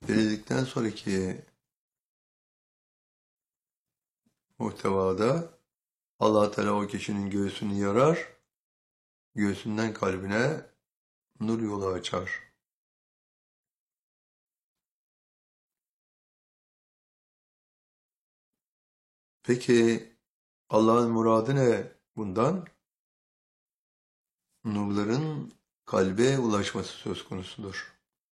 Denildikten sonraki muhtevada Allah Teala o kişinin göğsünü yarar, göğsünden kalbine nur yolu açar. Peki Allah'ın muradı ne bundan? Nurların kalbe ulaşması söz konusudur.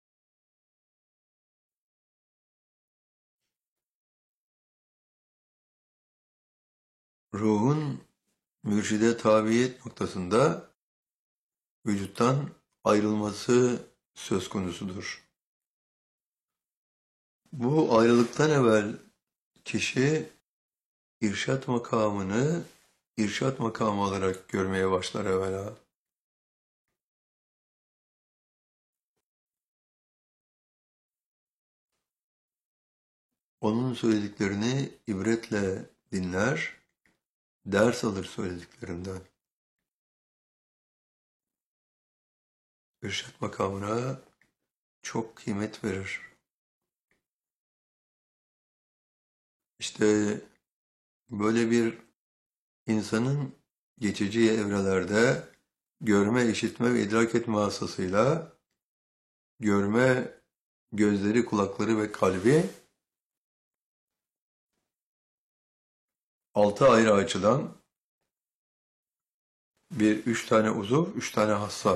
Ruhun mürşide tabiyet noktasında vücuttan ayrılması söz konusudur. Bu ayrılıktan evvel kişi irşat makamını irşat makamı olarak görmeye başlar evvela. Onun söylediklerini ibretle dinler, ders alır söylediklerinden. İrşat makamına çok kıymet verir. İşte böyle bir insanın geçici evrelerde görme, işitme ve idrak etme hastasıyla görme, gözleri, kulakları ve kalbi 6 ayrı açıdan üç tane uzuv, 3 tane hassa.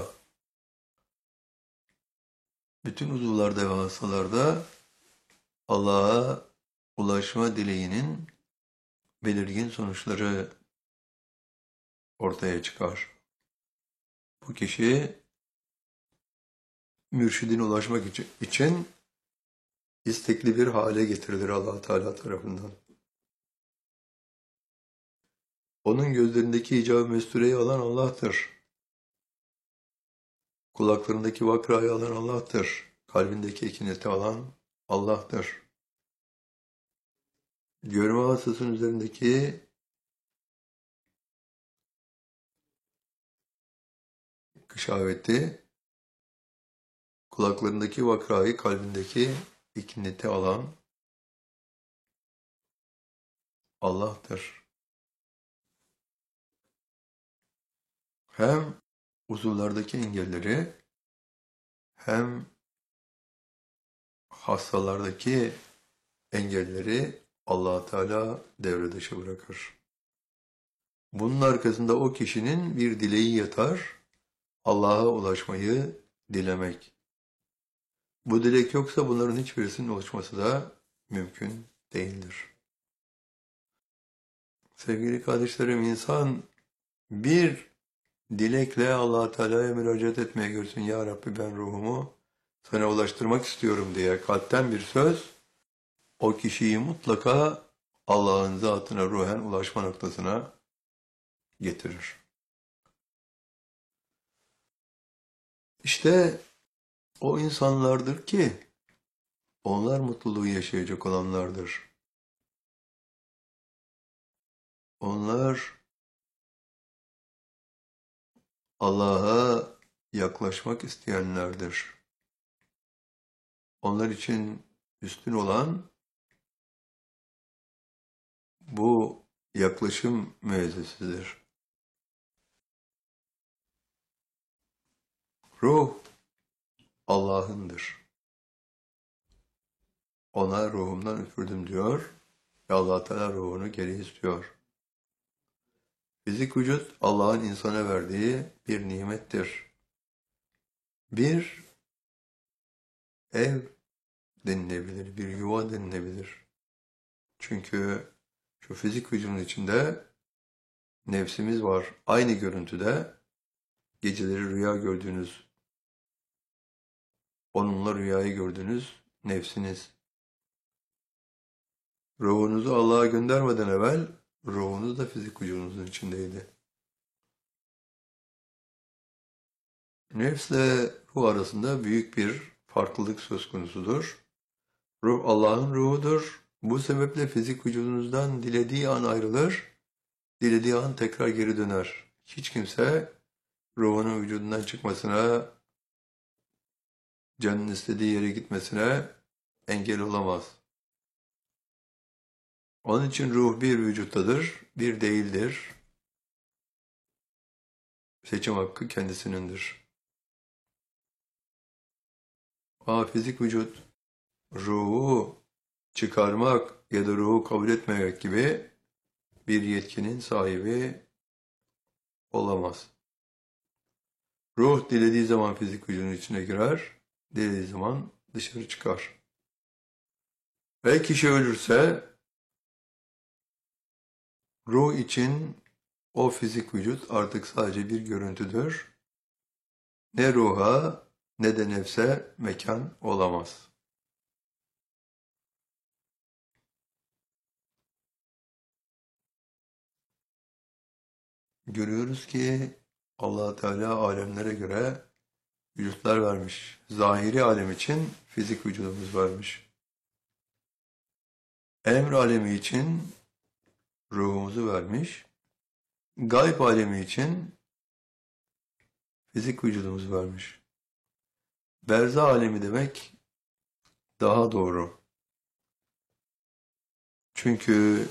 Bütün uzuvlarda ve hassalarda Allah'a ulaşma dileğinin belirgin sonuçları ortaya çıkar. Bu kişi mürşidine ulaşmak için istekli bir hale getirilir Allah Teala tarafından. Onun gözlerindeki icab-ı mestureyi alan Allah'tır. Kulaklarındaki vakrayı alan Allah'tır. Kalbindeki ekineti alan Allah'tır. Görme hastasının üzerindeki kışaveti, kulaklarındaki vakrayı, kalbindeki ekineti alan Allah'tır. Hem uzuvlardaki engelleri hem hastalardaki engelleri Allah Teala devre dışı bırakır. Bunun arkasında o kişinin bir dileği yatar, Allah'a ulaşmayı dilemek. Bu dilek yoksa bunların hiçbirisinin ulaşması da mümkün değildir. Sevgili kardeşlerim, insan bir dilekle Allah Teala'ya müracaat etmeye görsün. Ya Rabbi, ben ruhumu sana ulaştırmak istiyorum diye kalpten bir söz, o kişiyi mutlaka Allah'ın zatına ruhen ulaşma noktasına getirir. İşte o insanlardır ki onlar mutluluğu yaşayacak olanlardır. Onlar Allah'a yaklaşmak isteyenlerdir. Onlar için üstün olan bu yaklaşım müezzesidir. Ruh Allah'ındır. Ona ruhumdan üfürdüm diyor ve Allah Teala ruhunu geri istiyor. Fizik vücut Allah'ın insana verdiği bir nimettir. Bir ev denilebilir, bir yuva denilebilir. Çünkü şu fizik vücudun içinde nefsimiz var. Aynı görüntüde geceleri rüya gördüğünüz, onunla rüyayı gördüğünüz nefsiniz. Ruhunuzu Allah'a göndermeden evvel ruhunuz da fizik vücudunuzun içindeydi. Nefsle ruh arasında büyük bir farklılık söz konusudur. Ruh Allah'ın ruhudur. Bu sebeple fizik vücudunuzdan dilediği an ayrılır, dilediği an tekrar geri döner. Hiç kimse ruhunun vücudundan çıkmasına, canın istediği yere gitmesine engel olamaz. Onun için ruh bir vücuttadır, bir değildir. Seçim hakkı kendisinindir. Ama fizik vücut ruhu çıkarmak ya da ruhu kabul etmemek gibi bir yetkinin sahibi olamaz. Ruh dilediği zaman fizik vücudun içine girer, dilediği zaman dışarı çıkar. Ve kişi ölürse ruh için o fizik vücut artık sadece bir görüntüdür. Ne ruha ne de nefse mekan olamaz. Görüyoruz ki Allah Teala alemlere göre vücutlar vermiş. Zahiri alem için fizik vücudumuz vermiş. Emr alemi için ruhumuzu vermiş. Gayb alemi için fizik vücudumuzu vermiş. Berzah alemi demek daha doğru. Çünkü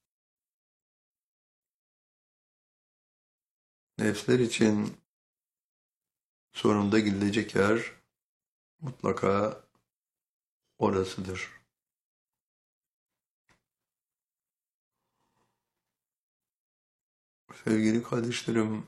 nefsler için sonunda gidilecek yer mutlaka orasıdır. Sevgili kardeşlerim,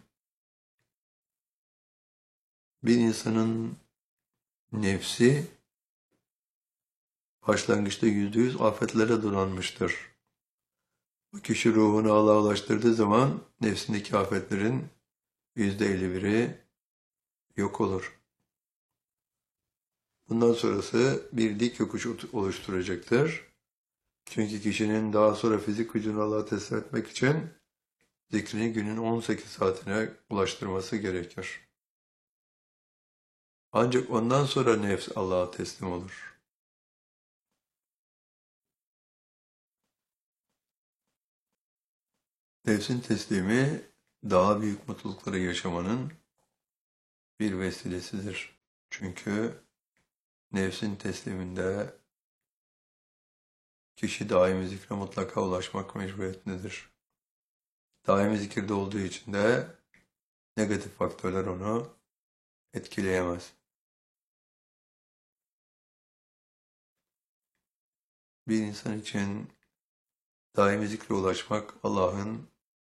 bir insanın nefsi başlangıçta %100 afetlere donanmıştır. Bu kişi ruhunu Allah'a ulaştırdığı zaman nefsindeki afetlerin %51'i yok olur. Bundan sonrası bir dik yokuş oluşturacaktır. Çünkü kişinin daha sonra fizik gücünü Allah'a teslim etmek için zikrini günün 18 saatine ulaştırması gerekir. Ancak ondan sonra nefs Allah'a teslim olur. Nefsin teslimi daha büyük mutlulukları yaşamanın bir vesilesidir. Çünkü nefsin tesliminde kişi daimi zikre mutlaka ulaşmak mecburiyetindedir. Daimi zikirde olduğu için de negatif faktörler onu etkileyemez. Bir insan için daimi zikre ulaşmak Allah'ın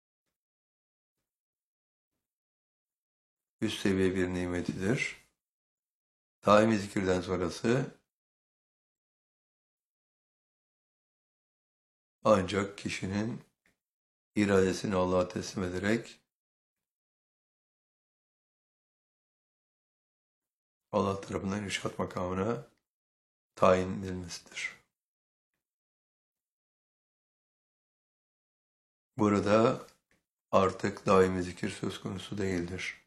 üst seviye bir nimetidir. Daimi zikirden sonrası ancak kişinin iradesini Allah'a teslim ederek Allah tarafından irşad makamına tayin edilmesidir. Burada artık daimi zikir söz konusu değildir.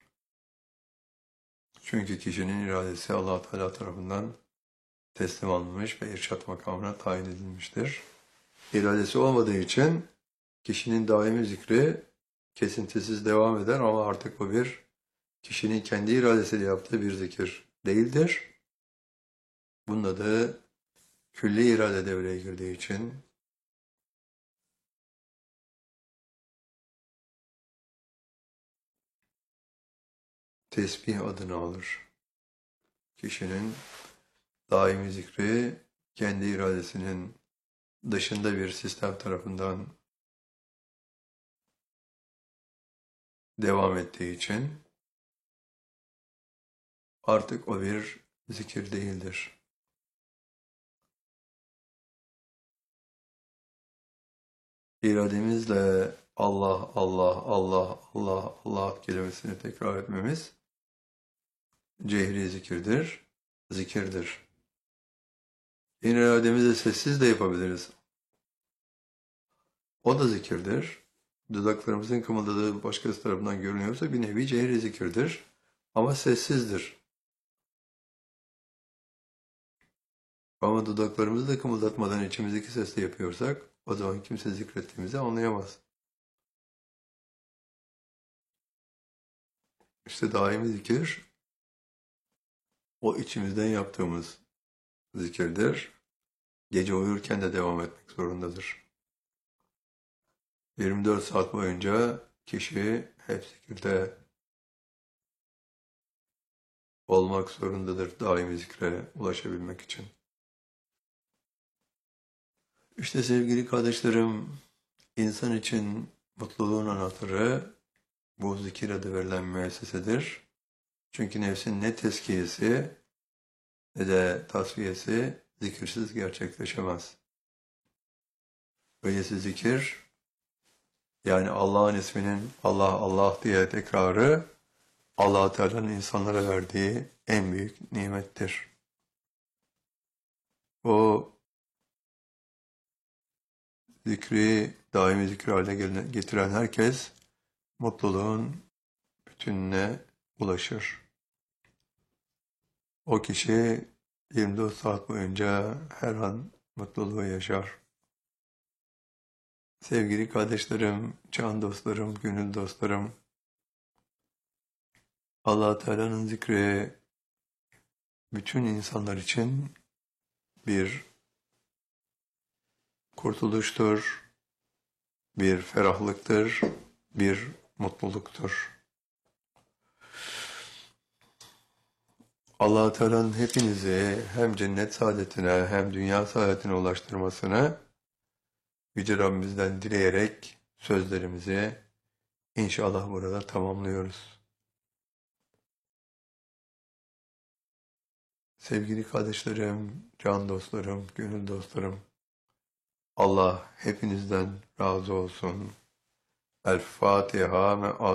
Çünkü kişinin iradesi Allah Teala tarafından teslim alınmış ve irşad makamına tayin edilmiştir. İradesi olmadığı için kişinin daimi zikri kesintisiz devam eder ama artık bu bir kişinin kendi iradesiyle yaptığı bir zikir değildir. Bunun adı külli irade devreye girdiği için tesbih adını alır. Kişinin daimi zikri kendi iradesinin dışında bir sistem tarafından devam ettiği için artık o bir zikir değildir. İrademizle Allah, Allah, Allah, Allah, Allah kelimesini tekrar etmemiz cehri zikirdir, zikirdir. Yine irademizle sessiz de yapabiliriz. O da zikirdir. Dudaklarımızın kımıldadığı başkası tarafından görünüyorsa bir nevi cehri zikirdir. Ama sessizdir. Ama dudaklarımızı da kımıldatmadan içimizdeki sesle yapıyorsak o zaman kimse zikrettiğimizi anlayamaz. İşte daimi zikir o içimizden yaptığımız zikirdir. Gece uyurken de devam etmek zorundadır. 24 saat boyunca kişi hep zikirde olmak zorundadır daimi zikre ulaşabilmek için. İşte sevgili kardeşlerim, insan için mutluluğun anahtarı bu zikir adı verilen müessesedir. Çünkü nefsin ne tezkiyesi ne de tasfiyesi zikirsiz gerçekleşemez. Öyleyse zikir, yani Allah'ın isminin Allah Allah diye tekrarı, Allah-u Teala'nın insanlara verdiği en büyük nimettir. O zikri, daimi zikri haline getiren herkes mutluluğun bütününe ulaşır. O kişi 24 saat boyunca her an mutluluğu yaşar. Sevgili kardeşlerim, can dostlarım, gönül dostlarım, Allah Teala'nın zikri bütün insanlar için bir kurtuluştur, bir ferahlıktır, bir mutluluktur. Allah Teala'nın hepinizi hem cennet saadetine hem dünya saadetine ulaştırmasını Yüce Rabbimizden dileyerek sözlerimizi inşallah burada tamamlıyoruz. Sevgili kardeşlerim, can dostlarım, gönül dostlarım, Allah hepinizden razı olsun. El Fatiha ve